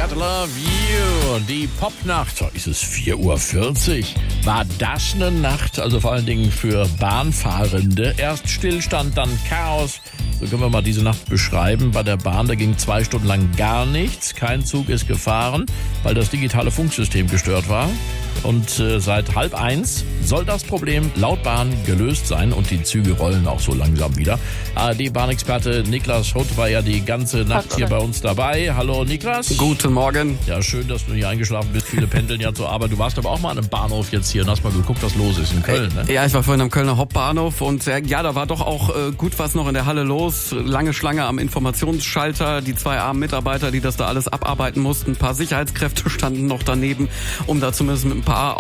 Gotta Love You. Die Popnacht, so ist es 4:40 Uhr. War das eine Nacht, also vor allen Dingen für Bahnfahrende? Erst Stillstand, dann Chaos. So können wir mal diese Nacht beschreiben. Bei der Bahn, da ging 2 Stunden lang gar nichts. Kein Zug ist gefahren, weil das digitale Funksystem gestört war. Und seit 12:30 soll das Problem laut Bahn gelöst sein und die Züge rollen auch so langsam wieder. ARD-Bahnexperte Niklas Hutt war ja die ganze Nacht hier bei uns dabei. Hallo Niklas. Guten Morgen. Ja, schön, dass du nicht eingeschlafen bist. Viele pendeln ja zur Arbeit. Du warst aber auch mal an einem Bahnhof jetzt hier und hast mal geguckt, was los ist in Köln, ne? Ja, ich war vorhin am Kölner Hauptbahnhof und ja, da war doch auch gut was noch in der Halle los. Lange Schlange am Informationsschalter, die 2 armen Mitarbeiter, die das da alles abarbeiten mussten. Ein paar Sicherheitskräfte standen noch daneben, um da zumindest mit ein paar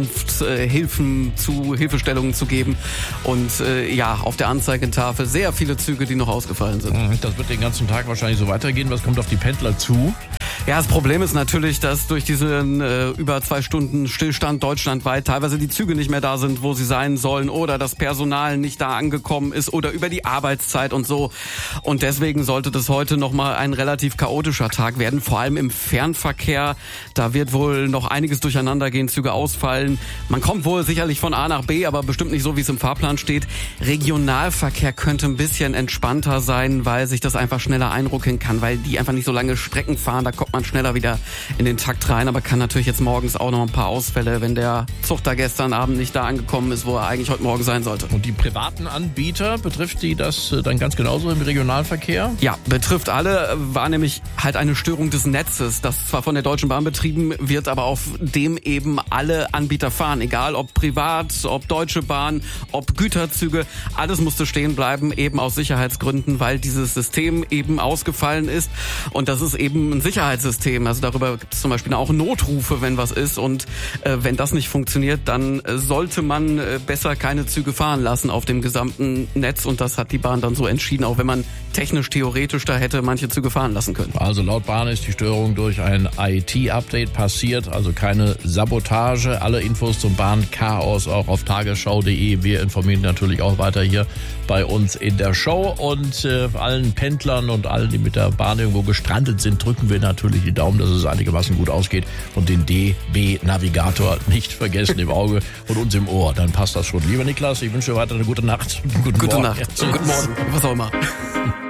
Hilfestellungen zu geben. Und ja, auf der Anzeigetafel sehr viele Züge, die noch ausgefallen sind. Das wird den ganzen Tag wahrscheinlich so weitergehen. Was kommt auf die Pendler zu? Ja, das Problem ist natürlich, dass durch diesen über 2 Stunden Stillstand deutschlandweit teilweise die Züge nicht mehr da sind, wo sie sein sollen, oder das Personal nicht da angekommen ist oder über die Arbeitszeit und so. Und deswegen sollte das heute nochmal ein relativ chaotischer Tag werden, vor allem im Fernverkehr. Da wird wohl noch einiges durcheinander gehen, Züge ausfallen. Man kommt wohl sicherlich von A nach B, aber bestimmt nicht so, wie es im Fahrplan steht. Regionalverkehr könnte ein bisschen entspannter sein, weil sich das einfach schneller einruckeln kann, weil die einfach nicht so lange Strecken fahren. Da kommt man schneller wieder in den Takt rein, aber kann natürlich jetzt morgens auch noch ein paar Ausfälle, wenn der Zug da gestern Abend nicht da angekommen ist, wo er eigentlich heute Morgen sein sollte. Und die privaten Anbieter, betrifft die das dann ganz genauso im Regionalverkehr? Ja, betrifft alle, war nämlich halt eine Störung des Netzes, das zwar von der Deutschen Bahn betrieben wird, aber auf dem eben alle Anbieter fahren, egal ob privat, ob Deutsche Bahn, ob Güterzüge, alles musste stehen bleiben, eben aus Sicherheitsgründen, weil dieses System eben ausgefallen ist und das ist eben ein Sicherheitssystem. Also darüber gibt es zum Beispiel auch Notrufe, wenn was ist. Und wenn das nicht funktioniert, dann sollte man besser keine Züge fahren lassen auf dem gesamten Netz. Und das hat die Bahn dann so entschieden, auch wenn man theoretisch da hätte manche Züge fahren lassen können. Also laut Bahn ist die Störung durch ein IT-Update passiert, also keine Sabotage. Alle Infos zum Bahnchaos auch auf tagesschau.de. Wir informieren natürlich auch weiter hier bei uns in der Show. Und allen Pendlern und allen, die mit der Bahn irgendwo gestrandet sind, drücken wir natürlich die Daumen, dass es einigermaßen gut ausgeht. Und den DB-Navigator nicht vergessen im Auge und uns im Ohr. Dann passt das schon. Lieber Niklas, ich wünsche dir weiter eine gute Nacht. Gute Nacht. Guten Morgen. Was auch immer.